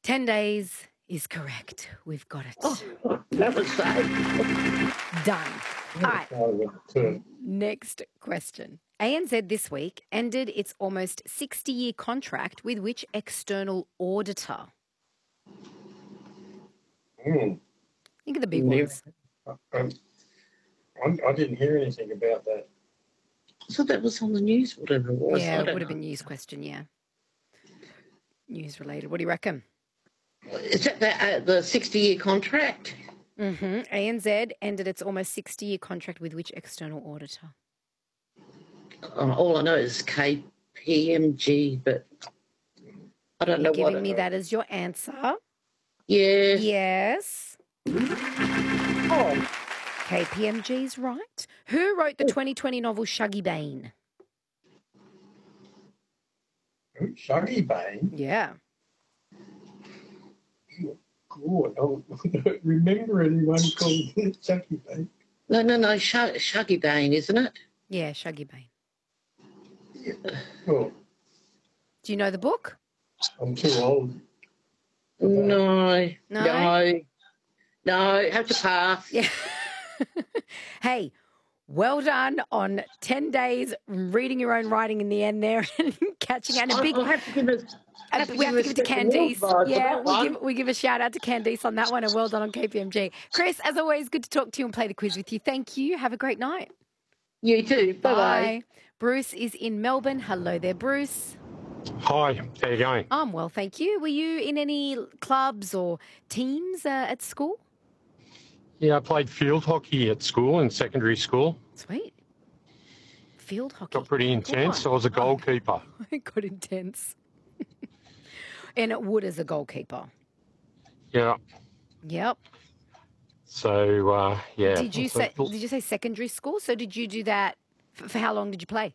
10 days is correct. We've got it. Oh, that was safe. Done. All right. Next question. ANZ this week ended its almost 60-year contract with which external auditor? Think of the big ones. I didn't hear anything about that. So that was on the news, whatever it was. Yeah, it would have been news question, yeah. News related. What do you reckon? Is that the 60-year contract? Mm-hmm. ANZ ended its almost 60-year contract with which external auditor? All I know is KPMG, but I don't know what. You're giving me that as your answer? Yes. Yes. Oh. KPMG's right. Who wrote the 2020 novel Shuggie Bain? Shuggie Bain? Yeah. God, I don't remember anyone called Shuggie Bain. No, Shuggie Bain, isn't it? Yeah, Shuggie Bain. Yeah. Oh. Do you know the book? I'm too old. No. No? No, have to pass. Yeah. Hey, well done on 10 days reading your own writing in the end there and catching out a big... I'll have to give us... We have to give it to Candice. Yeah, we give a shout out to Candice on that one, and well done on KPMG. Chris, as always, good to talk to you and play the quiz with you. Thank you. Have a great night. You too. Bye-bye. Bruce is in Melbourne. Hello there, Bruce. Hi, how are you going? I'm well, thank you. Were you in any clubs or teams at school? Yeah, I played field hockey at school, in secondary school. Sweet. Field hockey. Got pretty intense. I was a goalkeeper. It got intense. And it would as a goalkeeper. Yeah. Yep. So, yeah. Did you say secondary school? So did you do that for how long did you play?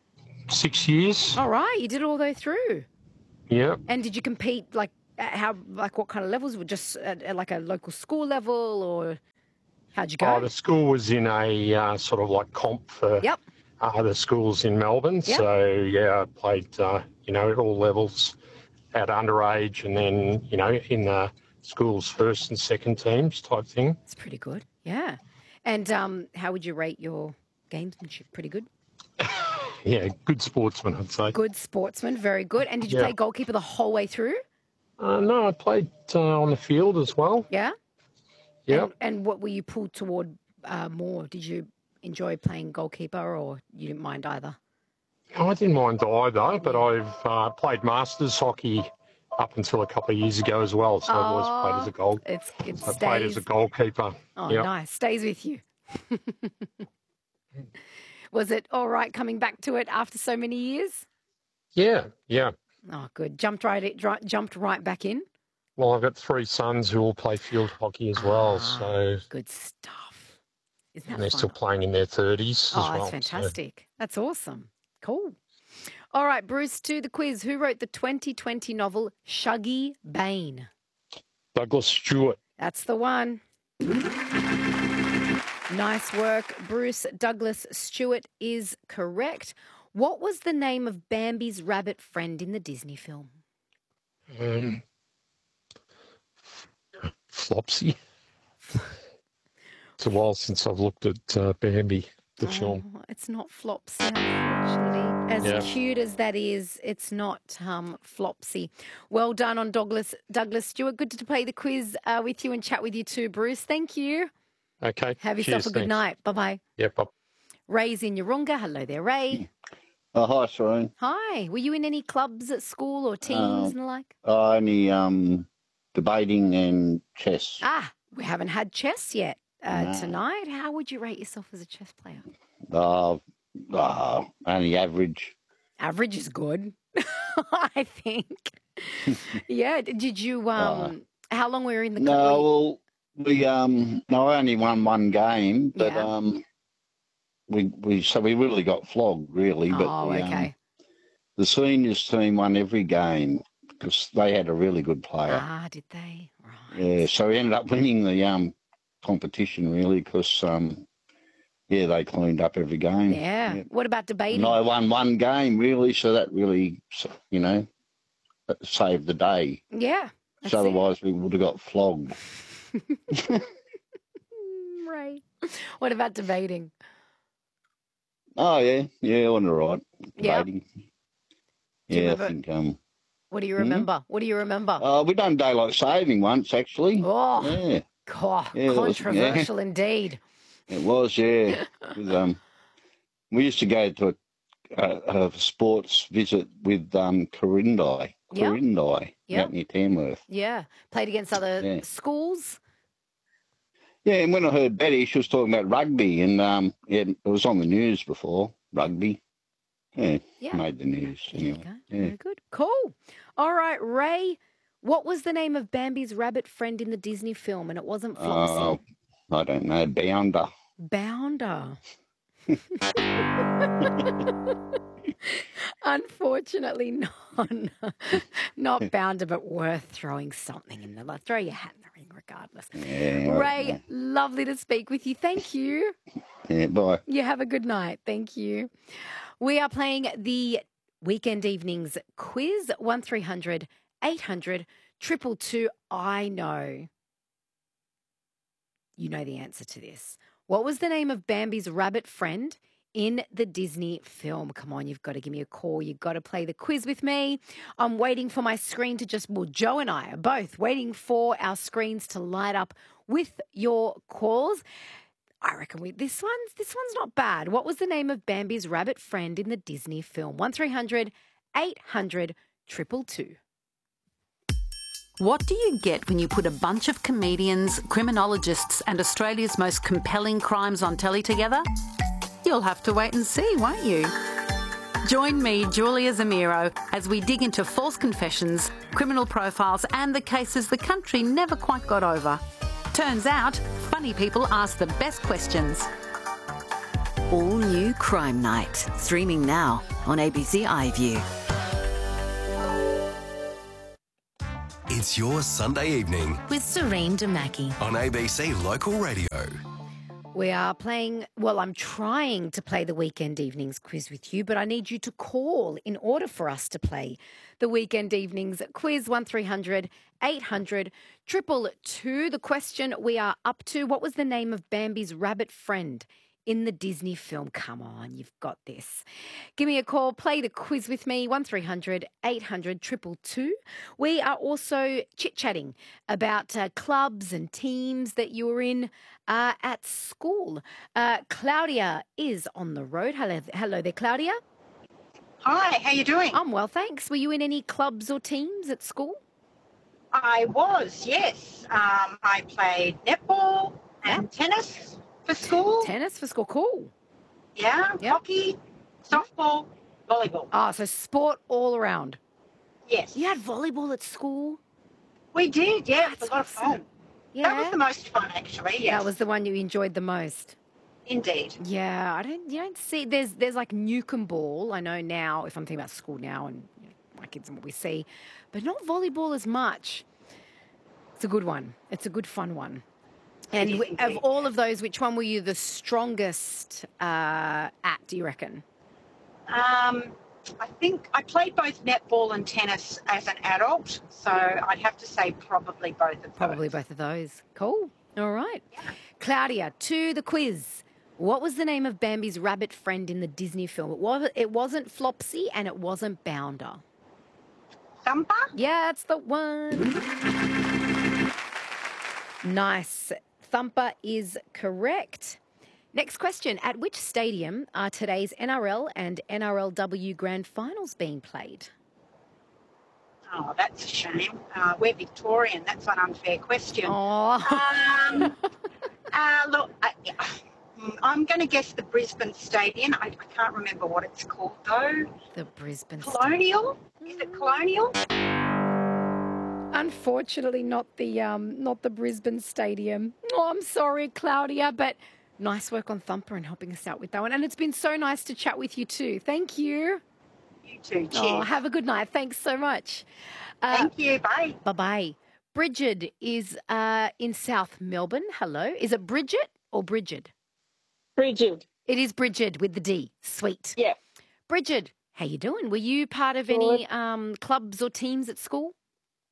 6 years. All right, you did it all the way through. Yeah. And did you compete what kind of levels? Just at like a local school level, or how'd you go? Oh, the school was in a sort of like comp for other schools in Melbourne. Yep. So, yeah, I played, at all levels at underage and then, in the school's first and second teams type thing. It's pretty good, yeah. And how would you rate your gamesmanship? Pretty good? Yeah, good sportsman, I'd say. Good sportsman, very good. And did you play goalkeeper the whole way through? No, I played on the field as well. Yeah? Yeah. And what were you pulled toward more? Did you enjoy playing goalkeeper or you didn't mind either? I didn't mind either, but I've played Masters hockey up until a couple of years ago as well, so I've always played as a goalkeeper. I played as a goalkeeper. Oh, nice. Stays with you. Was it all right coming back to it after so many years? Yeah. Oh, good. Jumped right back in? Well, I've got 3 sons who all play field hockey as well, so... Good stuff. Isn't that and they're fun? still playing in their 30s as well. Oh, that's fantastic. So. That's awesome. Cool. All right, Bruce, to the quiz. Who wrote the 2020 novel Shuggie Bain? Douglas Stewart. That's the one. Nice work, Bruce. Douglas Stewart is correct. What was the name of Bambi's rabbit friend in the Disney film? Flopsy. It's a while since I've looked at Bambi, the film. It's not Flopsy, unfortunately. As cute as that is, it's not Flopsy. Well done on Douglas Stewart. Good to play the quiz with you and chat with you too, Bruce. Thank you. Okay. Have yourself a good night. Bye-bye. Yeah, bye. Ray's in Yarunga. Hello there, Ray. Hi, Shireen. Hi. Were you in any clubs at school or teams and the like? Only debating and chess. We haven't had chess yet tonight. How would you rate yourself as a chess player? Only average. Average is good, I think. Yeah. Did you, how long were you in the club? No, well, we only won one game, but we really got flogged, really. Oh, but okay. The seniors team won every game because they had a really good player. Did they? Right. Yeah, so we ended up winning the competition, really, because they cleaned up every game. Yeah. What about debating? And I won one game, really, so that really, saved the day. Yeah. So otherwise we would have got flogged. Right. What about debating? Oh, yeah, on the right. Yeah. Debating. Yeah, I think... What do you remember? What do you remember? We done daylight saving once, actually. Oh, yeah. Controversial indeed. It was, yeah. We used to go to a sports visit with Corindi. Out near Tamworth. Yeah. Played against other schools. Yeah, and when I heard Betty, she was talking about rugby, and it was on the news before, rugby. Yeah, made the news. Anyway. Yeah. Very good. Cool. All right, Ray, what was the name of Bambi's rabbit friend in the Disney film? And it wasn't Flopsy. I don't know. Bounder. Bounder. Unfortunately, not Bounder, but worth throwing something in the throw your hat in the ring regardless. Yeah, Ray, lovely to speak with you. Thank you. Yeah, bye. You have a good night. Thank you. We are playing the Weekend Evenings quiz, 1300 800 222. I know you know the answer to this. What was the name of Bambi's rabbit friend in the Disney film? Come on, you've got to give me a call. You've got to play the quiz with me. I'm waiting for my screen to Joe and I are both waiting for our screens to light up with your calls. I reckon this one's not bad. What was the name of Bambi's rabbit friend in the Disney film? 1300 800 222. What do you get when you put a bunch of comedians, criminologists and Australia's most compelling crimes on telly together? You'll have to wait and see, won't you? Join me, Julia Zamiro, as we dig into false confessions, criminal profiles and the cases the country never quite got over. Turns out, funny people ask the best questions. All new Crime Night, streaming now on ABC iView. It's your Sunday evening with Serene Damaki on ABC Local Radio. We are playing, I'm trying to play the Weekend Evenings quiz with you, but I need you to call in order for us to play the Weekend Evenings quiz, 1300 800 222. The question we are up to, what was the name of Bambi's rabbit friend in the Disney film? Come on, you've got this. Give me a call, play the quiz with me, 1300 800 222. We are also chit-chatting about clubs and teams that you were in at school. Claudia is on the road. Hello there, Claudia. Hi, how you doing? I'm well, thanks. Were you in any clubs or teams at school? I was, yes. I played netball and tennis for school. Tennis for school, cool. Yeah, hockey, softball, volleyball. Oh, so sport all around. Yes. You had volleyball at school? We did, yeah. It was a lot of fun. Yeah. That was the most fun, actually, yes. That was the one you enjoyed the most? Indeed. Yeah, you don't see, there's like Newcombe ball, I know now, if I'm thinking about school now and my kids and what we see, but not volleyball as much. It's a good one. It's a good, fun one. And of all of those, which one were you the strongest at, do you reckon? I think I played both netball and tennis as an adult, so I'd have to say probably both of those. Probably both of those. Cool. All right. Yeah. Claudia, to the quiz. What was the name of Bambi's rabbit friend in the Disney film? It wasn't Flopsy and it wasn't Bounder. Thumper? Yeah, that's the one. Nice. Thumper is correct. Next question. At which stadium are today's NRL and NRLW Grand Finals being played? Oh, that's a shame. We're Victorian. That's an unfair question. Oh. Look, I'm going to guess the Brisbane Stadium. I can't remember what it's called, though. The Brisbane Colonial? Is it Colonial? Unfortunately, not the Brisbane Stadium. Oh, I'm sorry, Claudia, but nice work on Thumper and helping us out with that one. And it's been so nice to chat with you too. Thank you. You too. Cheers. Oh, have a good night. Thanks so much. Thank you. Bye. Bye-bye. Bridget is in South Melbourne. Hello. Is it Bridget or Bridget? Bridget. It is Bridget with the D. Sweet. Yeah. Bridget, how you doing? Were you part of any clubs or teams at school?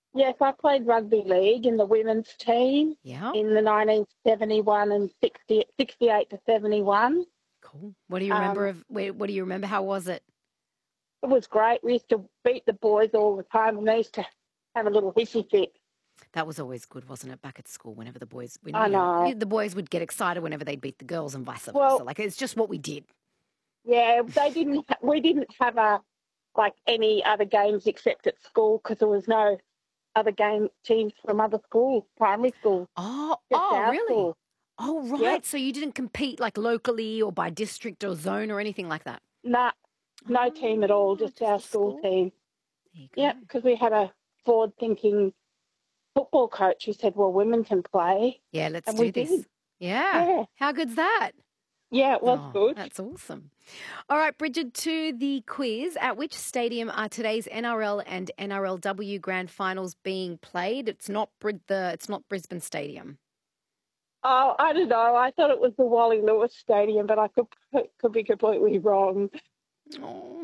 Yes, I played rugby league in the women's team in the 1971 and 68 to 71. Cool. What do you remember what do you remember? How was it? It was great. We used to beat the boys all the time, and they used to have a little hissy fit. That was always good, wasn't it? Back at school, whenever the boys, the boys would get excited whenever they'd beat the girls, and vice versa. Like it's just what we did. Yeah, we didn't have any other games except at school because there was no other teams from other schools, primary schools. Oh, really? School. Oh, right. Yep. So you didn't compete like locally or by district or zone or anything like that? Nah, no team at all, just our school team. Yeah, because we had a forward-thinking football coach who said, well, women can play. Yeah, let's do this. Yeah. How good's that? Yeah, it was good. That's awesome. All right, Bridget, to the quiz. At which stadium are today's NRL and NRLW grand finals being played? It's not Brisbane Stadium. Oh, I don't know. I thought it was the Wally Lewis Stadium, but I could be completely wrong. Oh.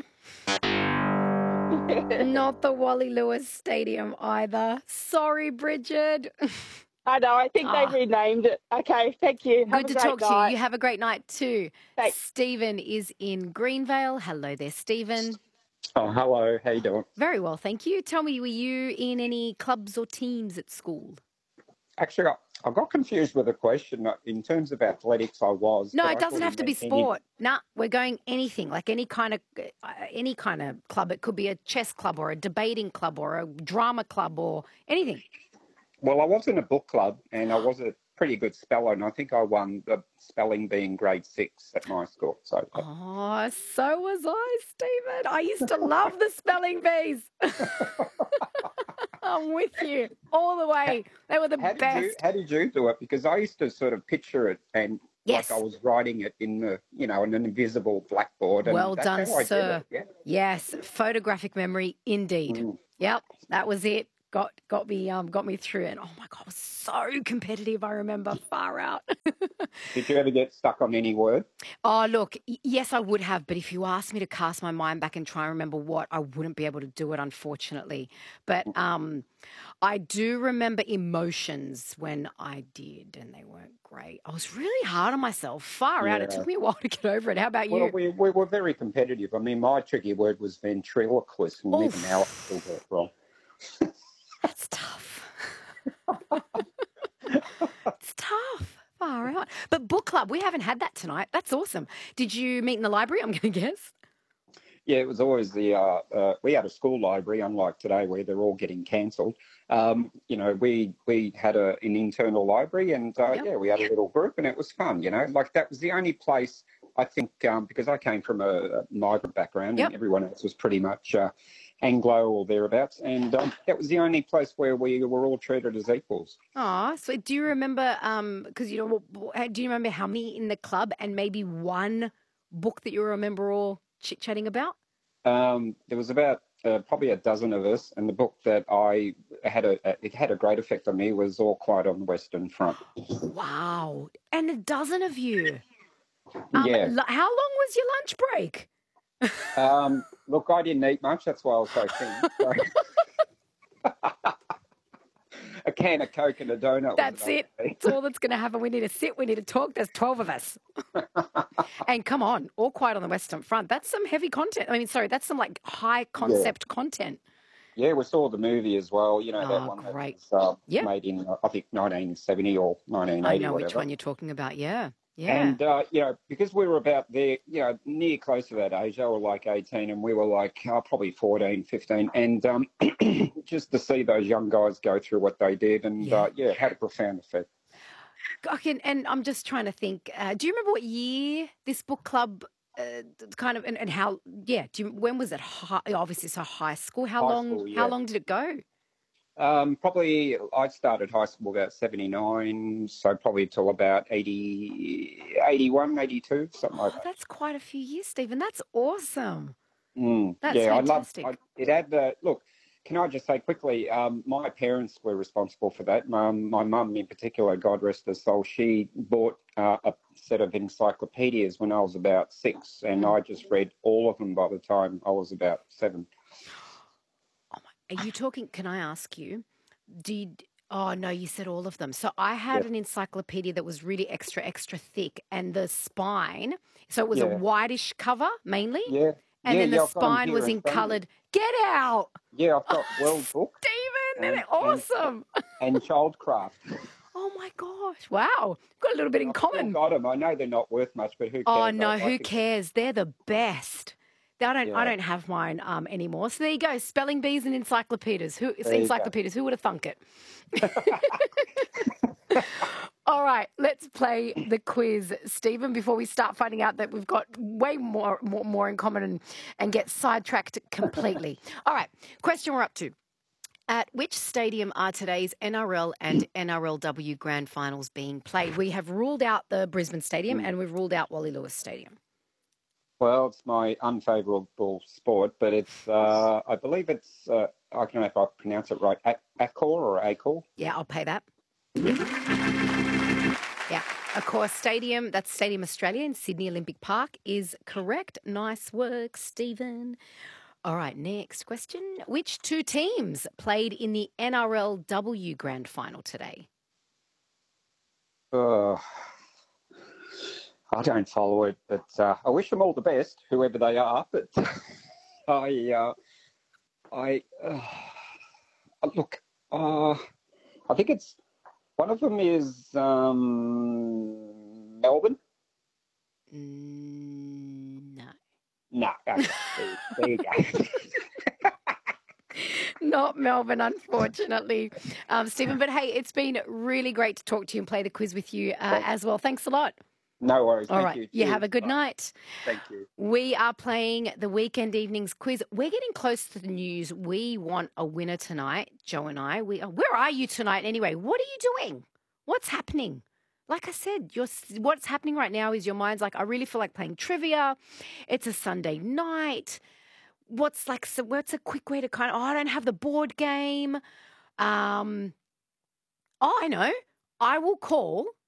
Not the Wally Lewis Stadium either. Sorry, Bridget. I know. I think they renamed it. Okay, thank you. Good to talk to you. You have a great night too. Thanks. Stephen is in Greenvale. Hello there, Stephen. Oh, hello. How you doing? Very well, thank you. Tell me, were you in any clubs or teams at school? Actually, I got confused with the question. In terms of athletics, I was. No, it doesn't have to be sport. Nah, we're going anything, like any kind of club. It could be a chess club or a debating club or a drama club or anything. Well, I was in a book club and I was a pretty good speller, and I think I won the spelling bee in grade 6 at my school. So was I, Stephen. I used to love the spelling bees. I'm with you all the way. They were the best. How did you do it? Because I used to sort of picture it and like I was writing it in on an invisible blackboard. And well that's done, sir. Yeah. Yes, photographic memory indeed. Yep, that was it. Got me through it. Oh my God, it was so competitive. I remember, far out. Did you ever get stuck on any word? Oh, look, yes, I would have. But if you asked me to cast my mind back and try and remember what, I wouldn't be able to do it, unfortunately. But I do remember emotions when I did, and they weren't great. I was really hard on myself, far out. It took me a while to get over it. How about you? Well, we were very competitive. I mean, my tricky word was ventriloquist, and even now I still get it wrong. That's tough. It's tough. Far out. But book club, we haven't had that tonight. That's awesome. Did you meet in the library, I'm going to guess? Yeah, it was always we had a school library, unlike today where they're all getting cancelled. We had an internal library and, we had a little group and it was fun, Like that was the only place, I think, because I came from a migrant background and everyone else was pretty much Anglo or thereabouts. And that was the only place where we were all treated as equals. Oh, so do you remember, do you remember how many in the club and maybe one book that you remember all chit-chatting about? There was about probably a dozen of us, and the book that I had it had a great effect on me was All Quiet on the Western Front. Wow. And a dozen of you. Yeah. How long was your lunch break? Look, I didn't eat much. That's why I was so thin. So. A can of Coke and a donut. That's it. That's all that's going to happen. We need to sit. We need to talk. There's 12 of us. And come on, All Quiet on the Western Front. That's some heavy content. That's some like high concept content. Yeah, we saw the movie as well. That one great. that was made in, I think, 1970 or 1980. I know whatever. Which one you're talking about. Yeah. And, because we were about there, near close to that age, they were like 18 and we were like probably 14, 15. And just to see those young guys go through what they did and, it had a profound effect. Okay, and I'm just trying to think, do you remember what year this book club and how, when was it? Obviously, so high school. How long did it go? Probably I started high school about 79, so probably till about 80, 81, 82, something like that. That's quite a few years, Stephen. That's awesome. That's fantastic. It had look, can I just say quickly, my parents were responsible for that. My mum in particular, God rest her soul, she bought a set of encyclopedias when I was about 6, and I just read all of them by the time I was about 7. Are you talking, can I ask you, Oh, no, you said all of them. So I had an encyclopedia that was really extra, extra thick, and the spine, so it was a whitish cover mainly. Yeah. And then the spine was in coloured. Get out! Yeah, I've got World Book. Stephen, they're awesome. And Childcraft. Oh, my gosh. Wow. Got a little bit in common. I've got them. I know they're not worth much, but who cares? Oh, no, who cares? They're the best. I don't have mine anymore. So there you go. Spelling bees and encyclopedias. Who would have thunk it? All right, let's play the quiz, Stephen, before we start finding out that we've got way more in common and get sidetracked completely. All right, question we're up to. At which stadium are today's NRL and NRLW grand finals being played? We have ruled out the Brisbane Stadium and we've ruled out Wally Lewis Stadium. Well, it's my unfavourable sport, but it's, I believe it's, I don't know if I pronounce it right, Accor. Yeah, I'll pay that. Yeah, Accor Stadium, that's Stadium Australia in Sydney Olympic Park, is correct. Nice work, Stephen. All right, next question. Which two teams played in the NRLW grand final today? I don't follow it, but I wish them all the best, whoever they are. But look, I think it's one of them is Melbourne. No. No. Okay. There you go. Not Melbourne, unfortunately, Stephen. But hey, it's been really great to talk to you and play the quiz with you as well. Thanks a lot. No worries. All Thank right. you. You have a good night. Thank you. We are playing the Weekend Evenings quiz. We're getting close to the news. We want a winner tonight, Joe and I. Where are you tonight anyway? What are you doing? What's happening? Like I said, what's happening right now is your mind's like, I really feel like playing trivia. It's a Sunday night. What's a quick way to I don't have the board game. I know. I will call